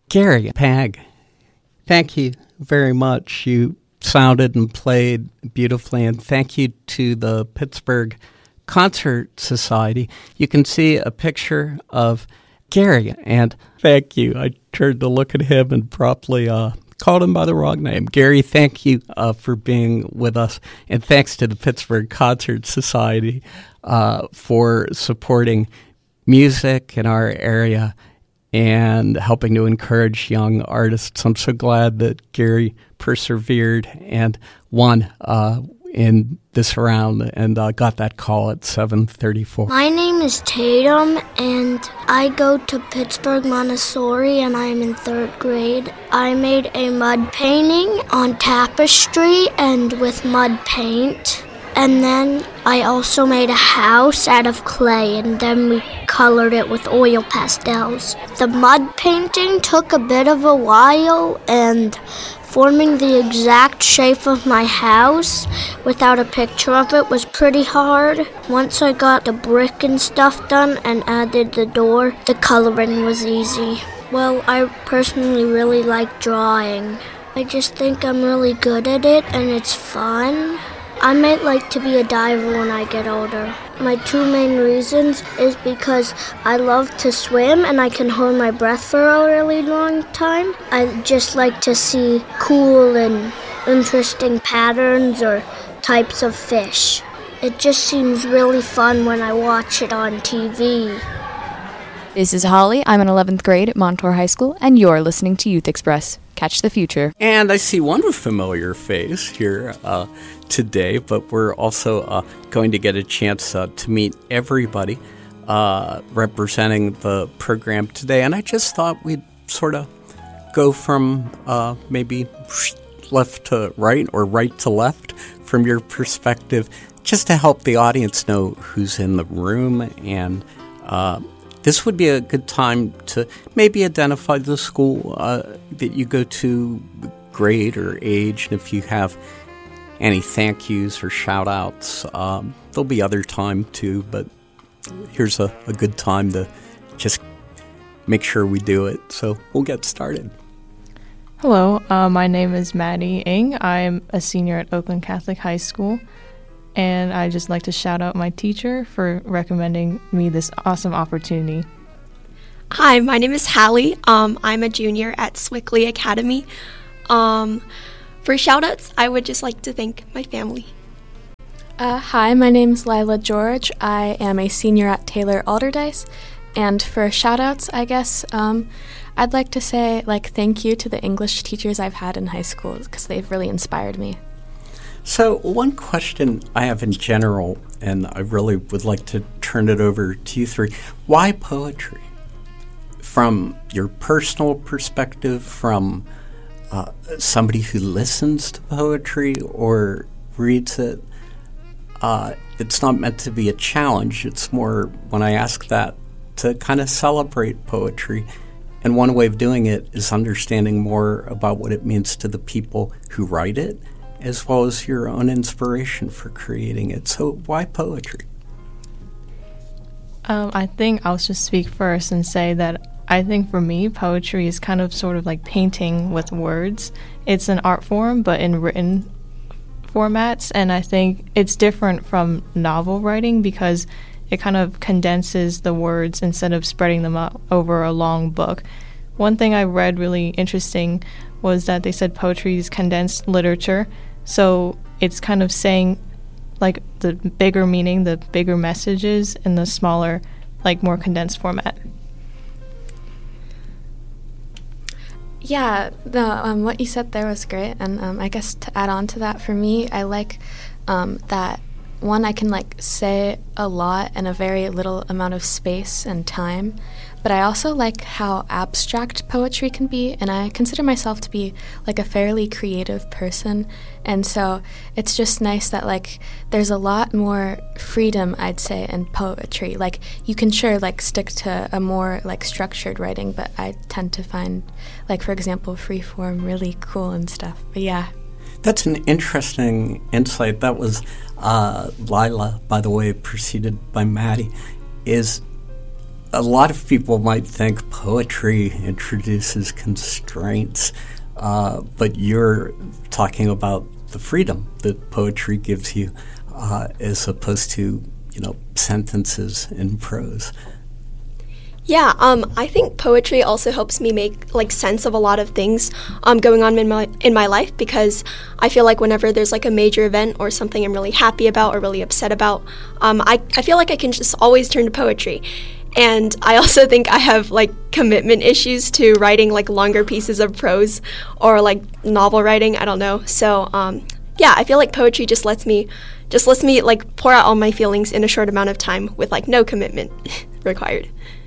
Gary Pag, thank you very much. You sounded and played beautifully, and thank you to the Pittsburgh Concert Society. You can see a picture of Gary, and thank you. I turned to look at him and promptly called him by the wrong name. Gary, thank you for being with us, and thanks to the Pittsburgh Concert Society for supporting music in our area and helping to encourage young artists. I'm so glad that Gary persevered and won in this round and got that call at 7:34. My name is Tatum, and I go to Pittsburgh Montessori, and I'm in 3rd grade. I made a mud painting on tapestry and with mud paint. And then I also made a house out of clay, and then we colored it with oil pastels. The mud painting took a bit of a while, and forming the exact shape of my house without a picture of it was pretty hard. Once I got the brick and stuff done and added the door, the coloring was easy. Well, I personally really like drawing. I just think I'm really good at it, and it's fun. I might like to be a diver when I get older. My 2 main reasons is because I love to swim and I can hold my breath for a really long time. I just like to see cool and interesting patterns or types of fish. It just seems really fun when I watch it on TV. This is Holly. I'm in 11th grade at Montour High School, and you're listening to Youth Express. Catch the future. And I see one familiar face here today, but we're also going to get a chance to meet everybody representing the program today. And I just thought we'd sort of go from maybe left to right or right to left from your perspective, just to help the audience know who's in the room. And this would be a good time to maybe identify the school that you go to, grade or age, and if you have any thank yous or shout outs. There'll be other time too, but here's a good time to just make sure we do it. So we'll get started. Hello, my name is Maddie Ng. I'm a senior at Oakland Catholic High School, and I'd just like to shout out my teacher for recommending me this awesome opportunity. Hi, my name is Hallie. I'm a junior at Swickley Academy. For shout-outs, I would just like to thank my family. Hi, my name's Lila George. I am a senior at Taylor Alderdice. And for shout-outs, I guess, I'd like to say, thank you to the English teachers I've had in high school, because they've really inspired me. So one question I have in general, and I really would like to turn it over to you three, why poetry? From your personal perspective, from somebody who listens to poetry or reads it, it's not meant to be a challenge. It's more, when I ask that, to kind of celebrate poetry. And one way of doing it is understanding more about what it means to the people who write it, as well as your own inspiration for creating it. So why poetry? I think I'll just speak first and say that I think for me, poetry is kind of sort of like painting with words. It's an art form, but in written formats, and I think it's different from novel writing because it kind of condenses the words instead of spreading them out over a long book. One thing I read really interesting was that they said poetry is condensed literature, so it's kind of saying like the bigger meaning, the bigger messages in the smaller, more condensed format. Yeah, what you said there was great, and I guess to add on to that, for me, I like that, one, I can say a lot in a very little amount of space and time, but I also like how abstract poetry can be, and I consider myself to be a fairly creative person, and so it's just nice that there's a lot more freedom, I'd say, in poetry. You can sure stick to a more structured writing, but I tend to find for example free form really cool and stuff. But yeah. That's an interesting insight. That was Lila, by the way, preceded by Maddie. Is a lot of people might think poetry introduces constraints, but you're talking about the freedom that poetry gives you, as opposed to, sentences in prose. Yeah, I think poetry also helps me make sense of a lot of things going on in my life, because I feel like whenever there's a major event or something I'm really happy about or really upset about, I feel like I can just always turn to poetry. And I also think I have commitment issues to writing longer pieces of prose or novel writing. I don't know. So yeah, I feel like poetry just lets me pour out all my feelings in a short amount of time with no commitment required.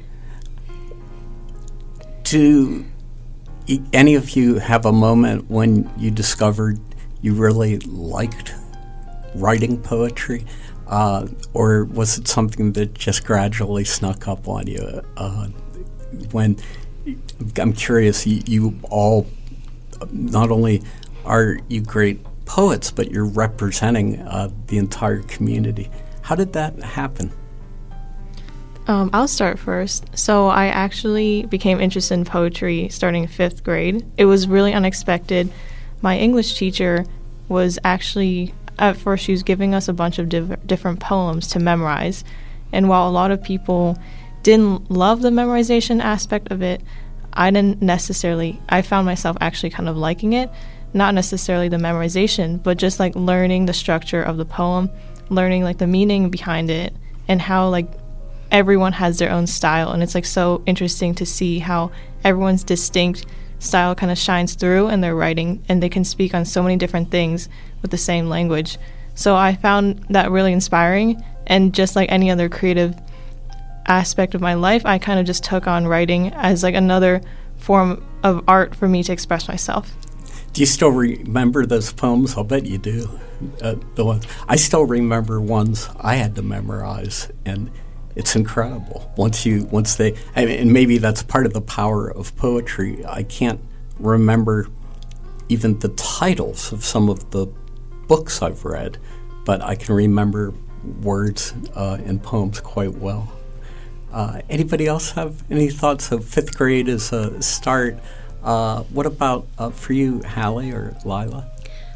Do any of you have a moment when you discovered you really liked writing poetry? Or was it something that just gradually snuck up on you? When I'm curious, you all, not only are you great poets, but you're representing the entire community. How did that happen? I'll start first. So I actually became interested in poetry starting 5th grade. It was really unexpected. My English teacher was actually, at first she was giving us a bunch of different poems to memorize. And while a lot of people didn't love the memorization aspect of it, I found myself actually kind of liking it. Not necessarily the memorization, but just learning the structure of the poem, learning the meaning behind it, and how everyone has their own style. And it's so interesting to see how everyone's distinct style kind of shines through in their writing, and they can speak on so many different things with the same language. So I found that really inspiring, and just like any other creative aspect of my life, I kind of just took on writing as another form of art for me to express myself. Do you still remember those poems? I'll bet you do. The ones I still remember ones I had to memorize, and it's incredible. And maybe that's part of the power of poetry. I can't remember even the titles of some of the books I've read, but I can remember words and poems quite well. Anybody else have any thoughts of 5th grade as a start? What about for you, Hallie or Lila?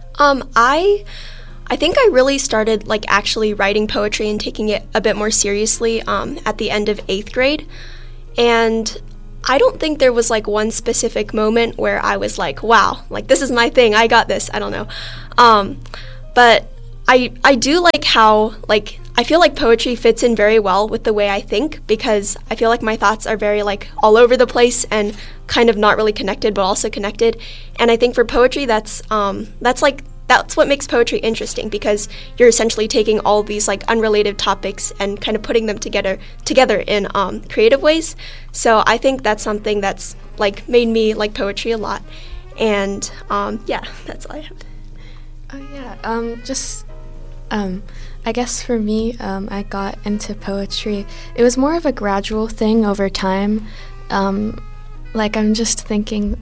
I think I really started actually writing poetry and taking it a bit more seriously at the end of 8th grade. And I don't think there was one specific moment where I was wow, this is my thing, I got this. I don't know. But I do like how I feel like poetry fits in very well with the way I think, because I feel like my thoughts are very all over the place and kind of not really connected but also connected. And I think for poetry that's what makes poetry interesting, because you're essentially taking all these unrelated topics and kind of putting them together in creative ways. So I think that's something that's made me like poetry a lot. And yeah, that's all I have. Oh yeah, I guess for me, I got into poetry. It was more of a gradual thing over time. I'm just thinking.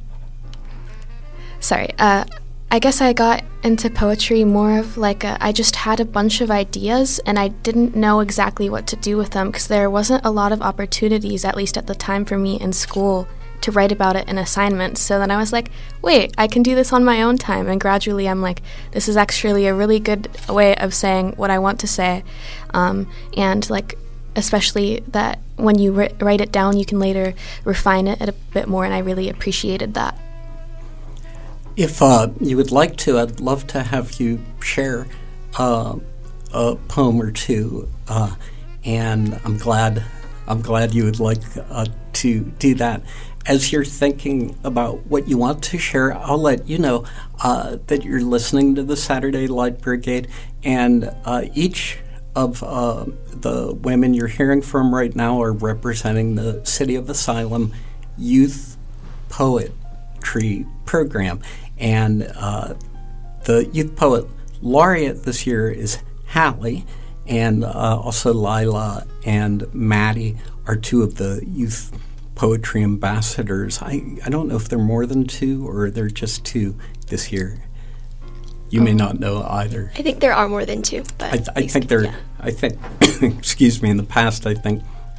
I guess I got into poetry more of I just had a bunch of ideas and I didn't know exactly what to do with them, because there wasn't a lot of opportunities, at least at the time for me in school, to write about it in assignments. So then I was wait, I can do this on my own time. And gradually I'm this is actually a really good way of saying what I want to say. And especially that when you write it down, you can later refine it a bit more, and I really appreciated that. If you would like to, I'd love to have you share a poem or two, and I'm glad you would like to do that. As you're thinking about what you want to share, I'll let you know that you're listening to the Saturday Light Brigade, and each of the women you're hearing from right now are representing the City of Asylum Youth Poetry Program. And the Youth Poet Laureate this year is Hallie, and also Lila and Maddie are two of the Youth Poetry Ambassadors. I don't know if they're more than two or they're just two this year. You may not know either. I think there are more than two, but I think there. Yeah. I think, excuse me. In the past, I think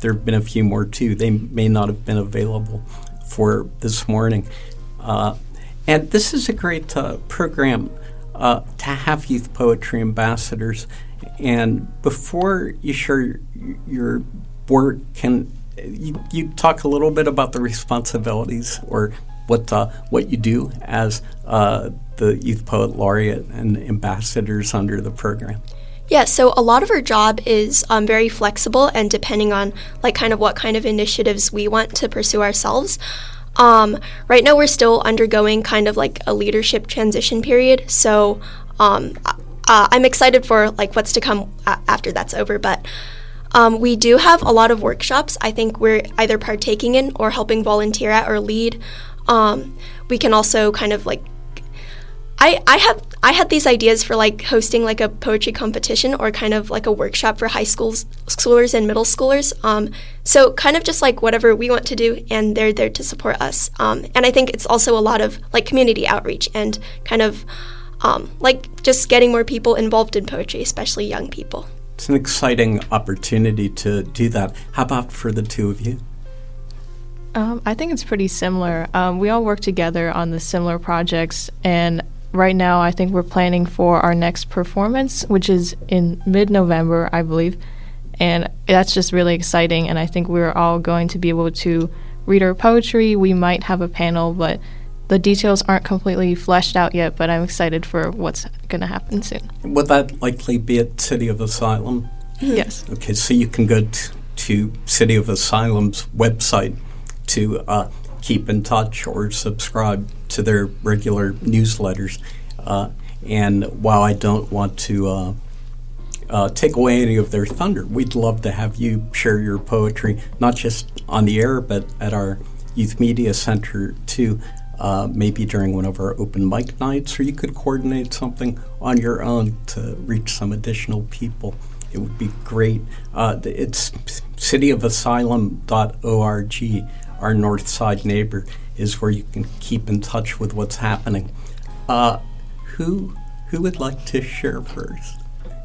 there have been a few more too. They may not have been available for this morning. And this is a great program to have youth poetry ambassadors. And before you share your work, can you talk a little bit about the responsibilities or what you do as the Youth Poet Laureate and ambassadors under the program? Yeah, so a lot of our job is very flexible and depending on like kind of what kind of initiatives we want to pursue ourselves. Right now we're still undergoing kind of like a leadership transition period, so I'm excited for like what's to come after that's over, but we do have a lot of workshops I think we're either partaking in or helping volunteer at or lead. We can also kind of like I had these ideas for like hosting like a poetry competition or kind of like a workshop for high schoolers and middle schoolers. So kind of just like whatever we want to do, and they're there to support us. And I think it's also a lot of like community outreach and kind of like just getting more people involved in poetry, especially young people. It's an exciting opportunity to do that. How about for the two of you? I think it's pretty similar. We all work together on the similar projects, and right now I think we're planning for our next performance, which is in mid-November, I believe, and that's just really exciting, and I think we're all going to be able to read our poetry. We might have a panel, but the details aren't completely fleshed out yet, but I'm excited for what's going to happen soon. Would that likely be at City of Asylum? Yes. Okay, so you can go to City of Asylum's website to keep in touch or subscribe to their regular newsletters. And while I don't want to take away any of their thunder, we'd love to have you share your poetry, not just on the air, but at our Youth Media Center too, maybe during one of our open mic nights, or you could coordinate something on your own to reach some additional people. It would be great. It's cityofasylum.org. Our north side neighbor is where you can keep in touch with what's happening. Who would like to share first?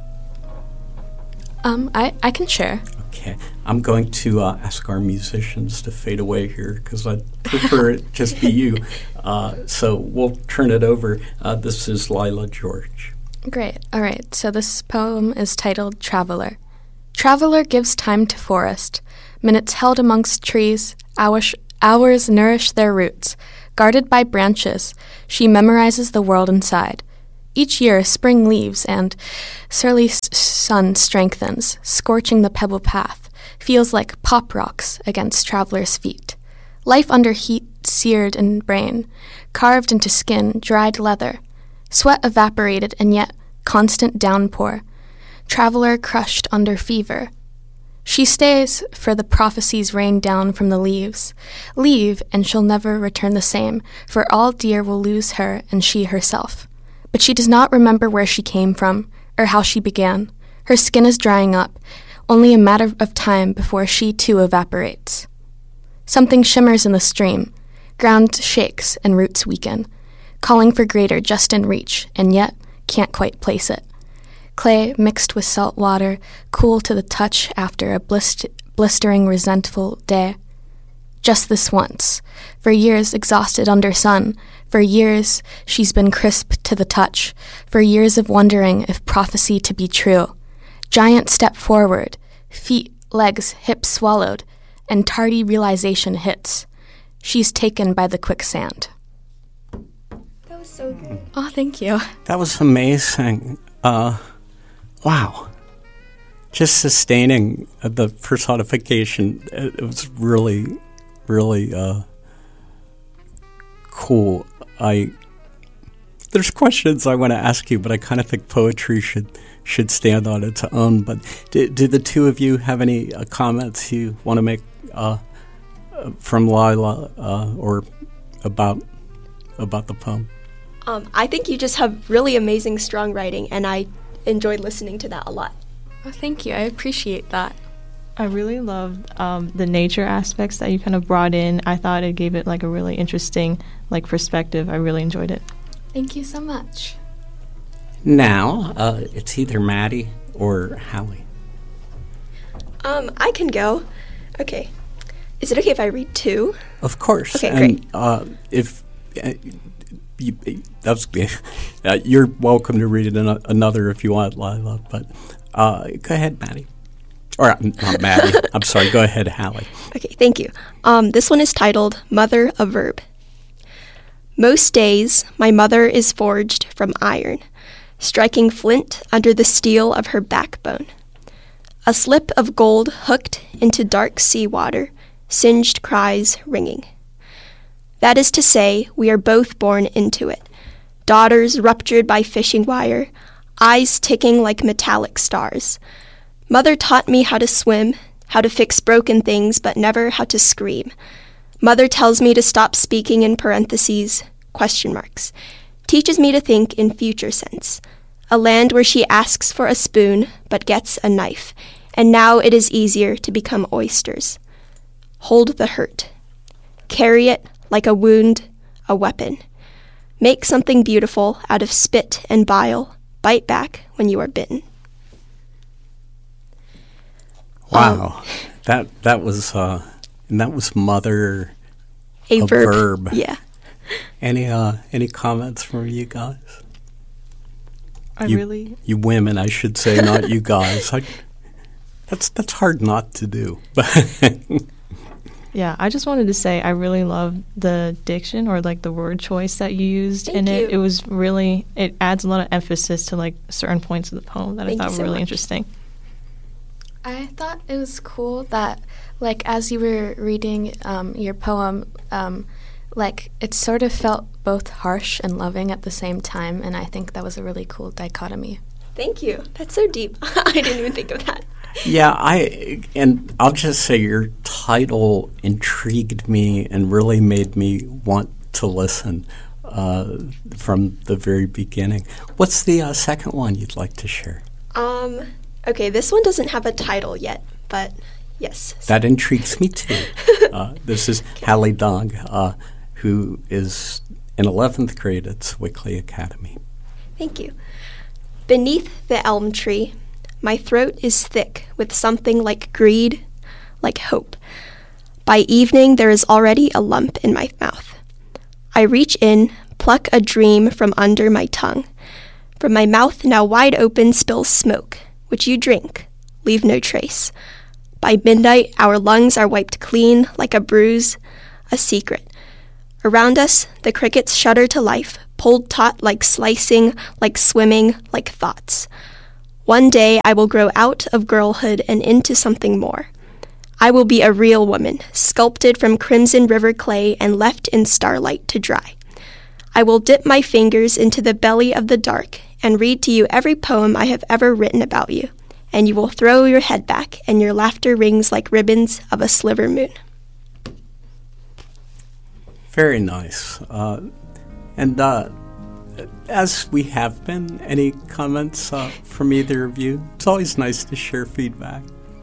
I can share. Okay. I'm going to ask our musicians to fade away here because I'd prefer it just be you. So we'll turn it over. This is Lila George. Great. All right. So this poem is titled Traveler. Traveler gives time to forest. Minutes held amongst trees, hours nourish their roots. Guarded by branches, she memorizes the world inside. Each year, spring leaves and surly sun strengthens, scorching the pebble path, feels like pop rocks against traveler's feet. Life under heat seared in brain, carved into skin, dried leather. Sweat evaporated and yet constant downpour. Traveler crushed under fever. She stays for the prophecies rain down from the leaves. Leave, and she'll never return the same, for all dear will lose her and she herself. But she does not remember where she came from, or how she began. Her skin is drying up, only a matter of time before she too evaporates. Something shimmers in the stream. Ground shakes and roots weaken, calling for greater just in reach, and yet can't quite place it. Clay mixed with salt water, cool to the touch after a blistering, resentful day. Just this once. For years exhausted under sun. For years she's been crisp to the touch. For years of wondering if prophecy to be true. Giant step forward. Feet, legs, hips swallowed. And tardy realization hits. She's taken by the quicksand. That was so good. Oh, thank you. That was amazing. Wow. Just sustaining the personification, it was really, really cool. There's questions I want to ask you, but I kind of think poetry should stand on its own. But do the two of you have any comments you want to make from Lila or about the poem? I think you just have really amazing, strong writing, and I enjoyed listening to that a lot. Oh, thank you. I appreciate that. I really loved the nature aspects that you kind of brought in. I thought it gave it like a really interesting perspective. I really enjoyed it. Thank you so much. Now, it's either Maddie or Hallie. I can go. Okay. Is it okay if I read 2? Of course. Okay, and, great. If you're welcome to read another if you want, Lila. But go ahead, Maddie. Or not Maddie. I'm sorry. Go ahead, Hallie. Okay, thank you. This one is titled Mother, a Verb. Most days, my mother is forged from iron, striking flint under the steel of her backbone. A slip of gold hooked into dark seawater, singed cries ringing. That is to say, we are both born into it. Daughters ruptured by fishing wire, eyes ticking like metallic stars. Mother taught me how to swim, how to fix broken things, but never how to scream. Mother tells me to stop speaking in parentheses, question marks. Teaches me to think in future sense. A land where she asks for a spoon, but gets a knife. And now it is easier to become oysters. Hold the hurt. Carry it like a wound, a weapon. Make something beautiful out of spit and bile. Bite back when you are bitten. Wow, that was mother a verb. Yeah. Any comments from you guys? You women, I should say, not you guys. That's hard not to do. Yeah, I just wanted to say I really love the diction or like the word choice that you used in it. It was really, it adds a lot of emphasis to like certain points of the poem that I thought were really interesting. I thought it was cool that, like, as you were reading your poem, like, it sort of felt both harsh and loving at the same time, and I think that was a really cool dichotomy. Thank you. That's so deep. I didn't even think of that. Yeah, I'll just say your title intrigued me and really made me want to listen from the very beginning. What's the second one you'd like to share? Okay, this one doesn't have a title yet, but yes. That intrigues me too. This is Hallie Dong, who is in 11th grade at Swickley Academy. Thank you. Beneath the elm tree, my throat is thick with something like greed, like hope. By evening, there is already a lump in my mouth. I reach in, pluck a dream from under my tongue. From my mouth now wide open spills smoke, which you drink, leave no trace. By midnight, our lungs are wiped clean like a bruise, a secret. Around us, the crickets shudder to life, pulled taut like slicing, like swimming, like thoughts. One day I will grow out of girlhood and into something more. I will be a real woman, sculpted from crimson river clay and left in starlight to dry. I will dip my fingers into the belly of the dark and read to you every poem I have ever written about you, and you will throw your head back, and your laughter rings like ribbons of a sliver moon. Very nice. And as we have been, any comments from either of you? It's always nice to share feedback.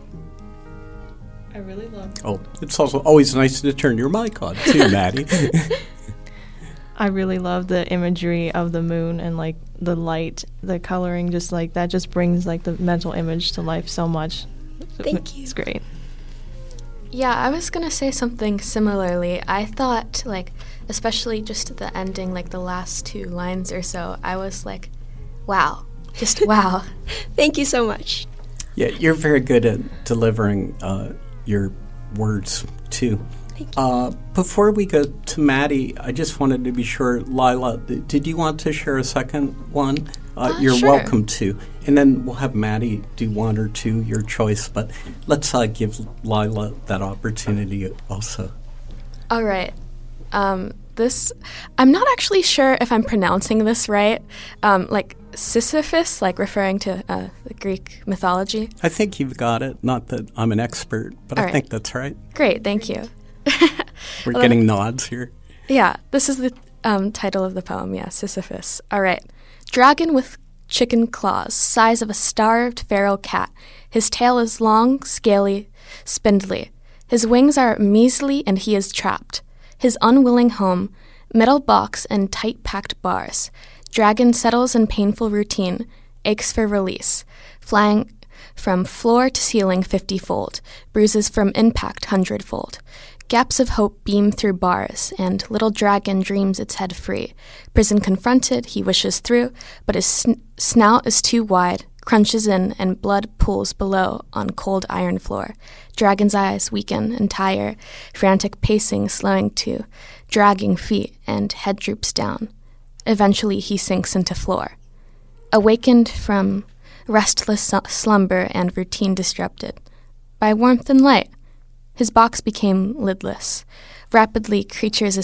I really love it. Oh, it's also always nice to turn your mic on, too, Maddie. I really love the imagery of the moon and like the light, the coloring, just like that just brings like the mental image to life so much. Thank you. It's great. Yeah, I was going to say something similarly. I thought, like, especially just at the ending, like the last 2 lines or so, I was like, wow, just wow. Thank you so much. Yeah, you're very good at delivering your words, too. Thank you. Before we go to Maddie, I just wanted to be sure, Lila, did you want to share a second one? You're sure. welcome to. And then we'll have Maddie do 1 or 2, your choice. But let's give Lila that opportunity also. All right. This, I'm not actually sure if I'm pronouncing this right. Like Sisyphus, like referring to the Greek mythology. I think you've got it. Not that I'm an expert, but I think that's right. Great, thank you. We're getting nods here. Yeah, this is the title of the poem, Sisyphus. All right. Dragon with chicken claws, size of a starved feral cat. His tail is long, scaly, spindly. His wings are measly and he is trapped. His unwilling home, metal box and tight-packed bars. Dragon settles in painful routine, aches for release. Flying from floor to ceiling 50-fold, bruises from impact 100-fold. Gaps of hope beam through bars, and little dragon dreams its head free. Prison confronted, he wishes through, but his snout is too wide, crunches in, and blood pools below on cold iron floor. Dragon's eyes weaken and tire, frantic pacing slowing to, dragging feet, and head droops down. Eventually he sinks into floor. Awakened from restless slumber and routine disrupted by warmth and light, his box became lidless. Rapidly, creatures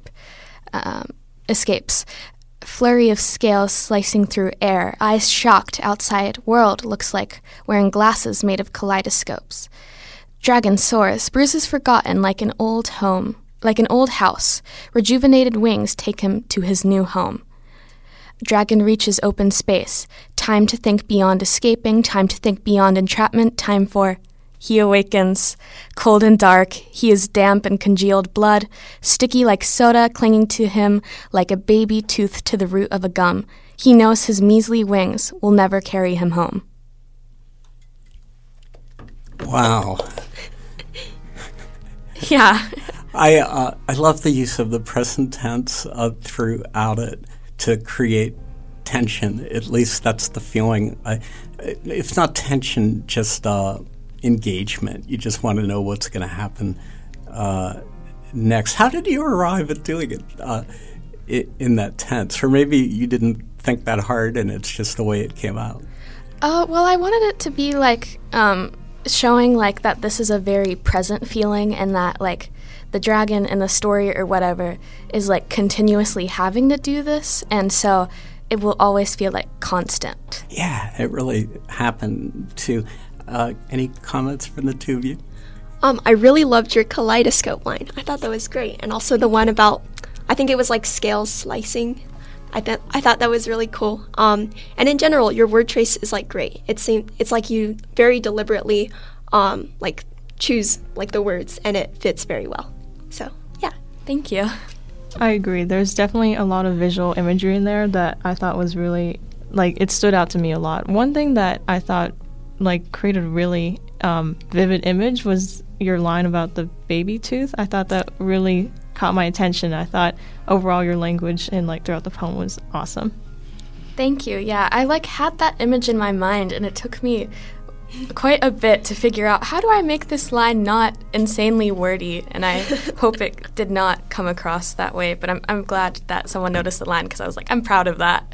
escapes. Flurry of scales slicing through air. Eyes shocked. Outside world looks like wearing glasses made of kaleidoscopes. Dragon soars. Bruises forgotten like an old house. Rejuvenated wings take him to his new home. Dragon reaches open space. Time to think beyond escaping. Time to think beyond entrapment. Time for... He awakens, cold and dark. He is damp and congealed blood, sticky like soda, clinging to him like a baby tooth to the root of a gum. He knows his measly wings will never carry him home. Wow. Yeah. I love the use of the present tense throughout it to create tension. At least that's the feeling. If not tension, just... engagement. You just want to know what's going to happen next. How did you arrive at doing it in that tense? Or maybe you didn't think that hard and it's just the way it came out. Well, I wanted it to be like showing like that this is a very present feeling, and that like the dragon in the story or whatever is like continuously having to do this, and so it will always feel like constant. Yeah, it really happened too. Any comments from the two of you? I really loved your kaleidoscope line. I thought that was great. And also the one about, I think it was like scales slicing. I thought that was really cool. And in general, your word trace is like great. It's like you very deliberately like choose like the words, and it fits very well. So yeah. Thank you. I agree. There's definitely a lot of visual imagery in there that I thought was really, like, it stood out to me a lot. One thing that I thought like created a really vivid image was your line about the baby tooth. I thought that really caught my attention. I thought overall your language and like throughout the poem was awesome. Thank you. Yeah, I like had that image in my mind, and it took me quite a bit to figure out how do I make this line not insanely wordy, and I hope it did not come across that way, but I'm glad that someone noticed the line, because I was like, I'm proud of that.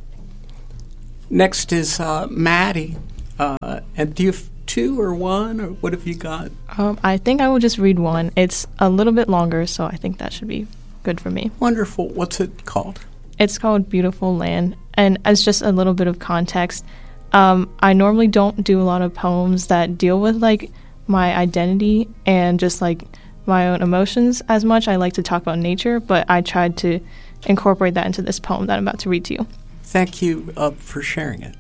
Next is Maddie. And do you have two or one, or what have you got? I think I will just read one. It's a little bit longer, so I think that should be good for me. Wonderful. What's it called? It's called Beautiful Land. And as just a little bit of context, I normally don't do a lot of poems that deal with like my identity and just like my own emotions as much. I like to talk about nature, but I tried to incorporate that into this poem that I'm about to read to you. Thank you for sharing it.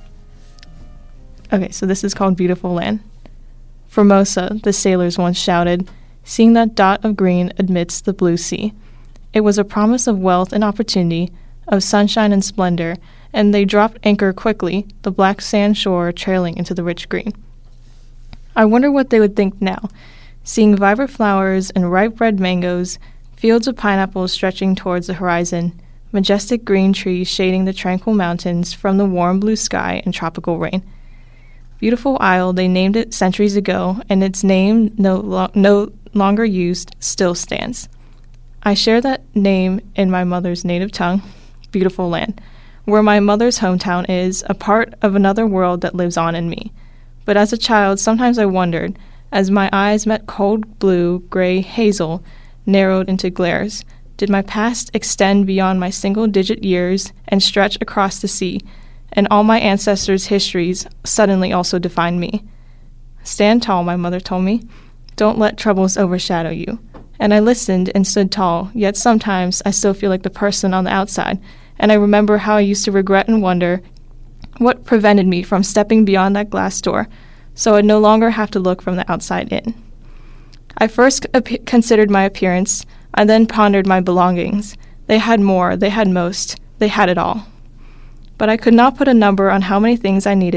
Okay, so this is called Beautiful Land. Formosa, the sailors once shouted, seeing that dot of green amidst the blue sea. It was a promise of wealth and opportunity, of sunshine and splendor, and they dropped anchor quickly, the black sand shore trailing into the rich green. I wonder what they would think now, seeing vibrant flowers and ripe red mangoes, fields of pineapples stretching towards the horizon, majestic green trees shading the tranquil mountains from the warm blue sky and tropical rain. Beautiful Isle, they named it centuries ago, and its name, no longer used, still stands. I share that name in my mother's native tongue, Beautiful Land, where my mother's hometown is, a part of another world that lives on in me. But as a child, sometimes I wondered, as my eyes met cold blue, gray, hazel, narrowed into glares, did my past extend beyond my single-digit years and stretch across the sea, and all my ancestors' histories suddenly also defined me? Stand tall, my mother told me. Don't let troubles overshadow you. And I listened and stood tall, yet sometimes I still feel like the person on the outside, and I remember how I used to regret and wonder what prevented me from stepping beyond that glass door, so I'd no longer have to look from the outside in. I first considered my appearance. I then pondered my belongings. They had more, they had most, they had it all. But I could not put a number on how many things I needed,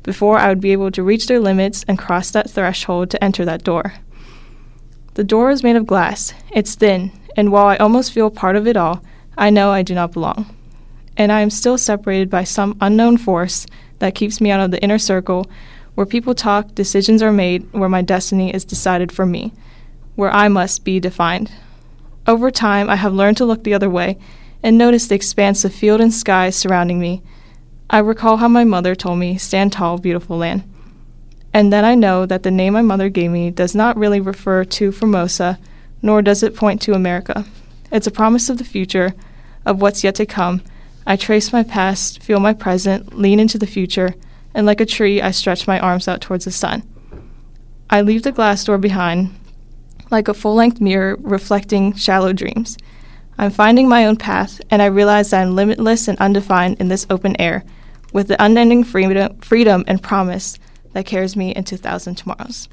before I would be able to reach their limits and cross that threshold to enter that door. The door is made of glass. It's thin, and while I almost feel part of it all, I know I do not belong. And I am still separated by some unknown force that keeps me out of the inner circle where people talk, decisions are made, where my destiny is decided for me, where I must be defined. Over time, I have learned to look the other way and notice the expanse of field and sky surrounding me. I recall how my mother told me, "Stand tall, beautiful land." And then I know that the name my mother gave me does not really refer to Formosa, nor does it point to America. It's a promise of the future, of what's yet to come. I trace my past, feel my present, lean into the future, and like a tree, I stretch my arms out towards the sun. I leave the glass door behind, like a full-length mirror reflecting shallow dreams. I'm finding my own path, and I realize that I'm limitless and undefined in this open air, with the unending freedom and promise that carries me into 1,000 tomorrows.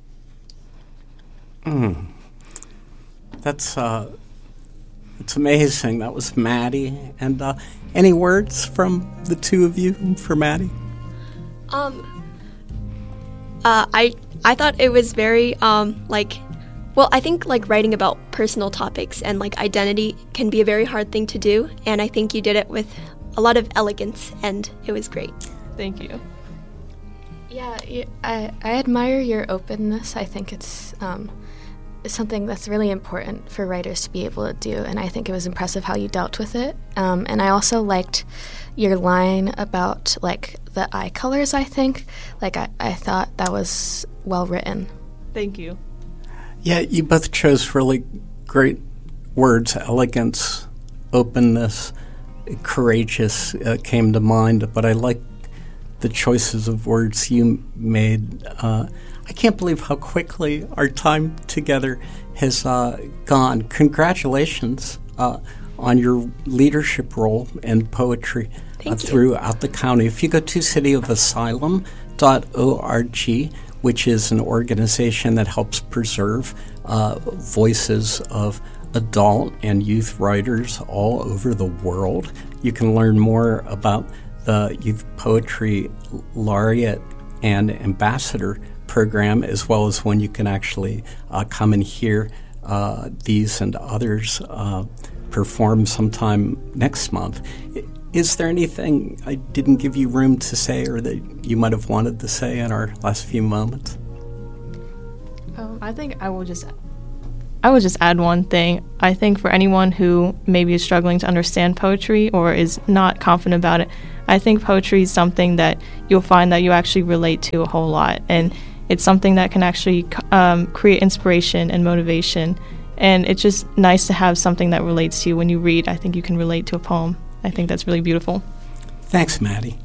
That's it's amazing. That was Maddie. And any words from the two of you for Maddie? I thought it was very I think like writing about personal topics and like identity can be a very hard thing to do, and I think you did it with a lot of elegance, and it was great. Thank you. Yeah, I admire your openness. I think it's something that's really important for writers to be able to do, and I think it was impressive how you dealt with it. And I also liked your line about like the eye colors. I think I thought that was well written. Thank you. Yeah, you both chose really great words. Elegance, openness, courageous came to mind, but I like the choices of words you made. I can't believe how quickly our time together has gone. Congratulations on your leadership role in poetry throughout the county. If you go to cityofasylum.org, which is an organization that helps preserve voices of adult and youth writers all over the world, you can learn more about the Youth Poetry Laureate and Ambassador program, as well as when you can actually come and hear these and others perform sometime next month. Is there anything I didn't give you room to say or that you might have wanted to say in our last few moments? I think I will just add one thing. I think for anyone who maybe is struggling to understand poetry or is not confident about it, I think poetry is something that you'll find that you actually relate to a whole lot. And it's something that can actually create inspiration and motivation. And it's just nice to have something that relates to you when you read. I think you can relate to a poem. I think that's really beautiful. Thanks, Maddie.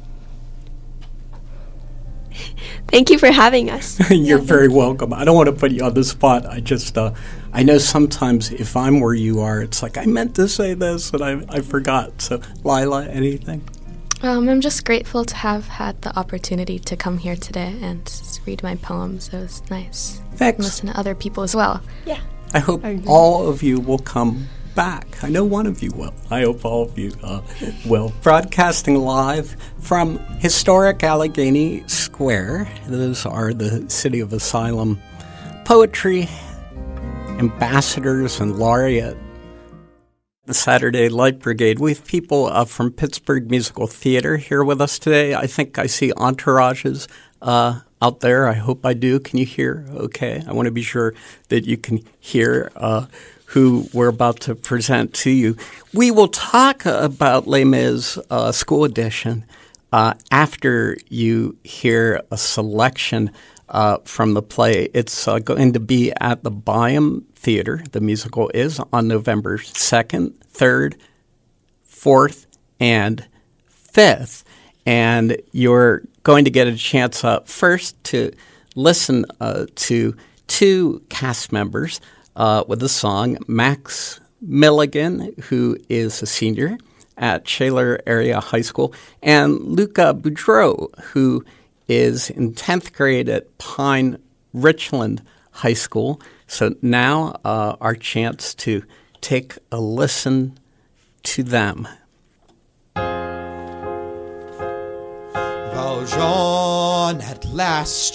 Thank you for having us. You're very welcome. I don't want to put you on the spot. I just, I know sometimes if I'm where you are, it's like, I meant to say this and I forgot. So, Lila, anything? I'm just grateful to have had the opportunity to come here today and read my poems. It was nice. Thanks. And listen to other people as well. Yeah. I hope all of you will come back. I know one of you will. I hope all of you will. Broadcasting live from historic Allegheny Square. Those are the City of Asylum poetry ambassadors and laureate. The Saturday Light Brigade. We have people from Pittsburgh Musical Theater here with us today. I think I see entourages out there. I hope I do. Can you hear okay? I want to be sure that you can hear who we're about to present to you. We will talk about Les Mis School Edition after you hear a selection from the play. It's going to be at the Byam Theater. The musical is on November 2nd, 3rd, 4th, and 5th. And you're going to get a chance first to listen to two cast members with a song. Max Milligan, who is a senior at Shaler Area High School, and Luca Boudreau, who is in 10th grade at Pine Richland High School. So now our chance to take a listen to them. Valjean dawn at last